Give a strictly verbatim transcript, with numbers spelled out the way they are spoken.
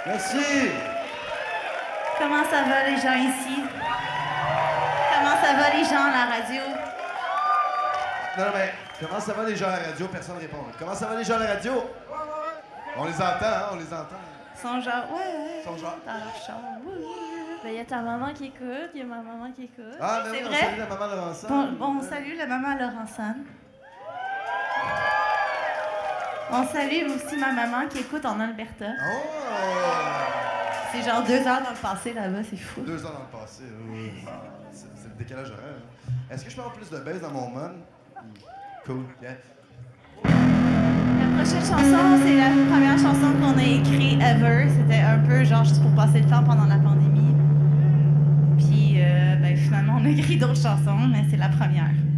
Merci. Comment ça va les gens ici? Comment ça va les gens à la radio? Non, non, mais comment ça va les gens à la radio? Personne ne répond. Comment ça va les gens à la radio? On les entend, hein? On les entend. Ils sont genre, ouais, ouais. Ils sont genre. Dans leur chambre. Ouais, ouais. Ben, il y a ta maman qui écoute, il y a ma maman qui écoute. Ah, mais C'est oui, on vrai? salue la maman Laurençon. Bon, bon, on salue la maman Laurençon. On salue aussi ma maman qui écoute en Alberta. Oh! C'est genre deux heures dans le passé là-bas, c'est fou. Deux ans dans le passé, oui. C'est c'est le décalage horaire. Hein. Est-ce que je peux avoir plus de baisse dans mon mon? Cool, yeah. La prochaine chanson, c'est la première chanson qu'on a écrite ever. C'était un peu genre juste pour passer le temps pendant la pandémie. Puis euh, ben, finalement, on a écrit d'autres chansons, mais c'est la première.